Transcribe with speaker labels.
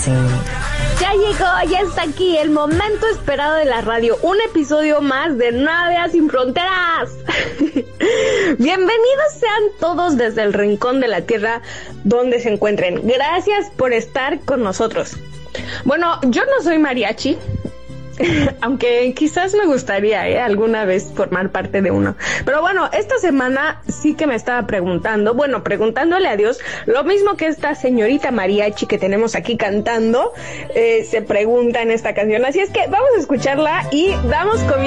Speaker 1: sí.
Speaker 2: Ya llegó, ya está aquí el momento esperado de la radio, un episodio más de Navia sin Fronteras. Bienvenidos sean todos desde el rincón de la tierra donde se encuentren. Gracias por estar con nosotros. Bueno, yo no soy mariachi, aunque quizás me gustaría alguna vez formar parte de uno. Pero bueno, esta semana sí que me estaba preguntándole a Dios, lo mismo que esta señorita mariachi que tenemos aquí cantando, se pregunta en esta canción. Así es que vamos a escucharla y damos comienzo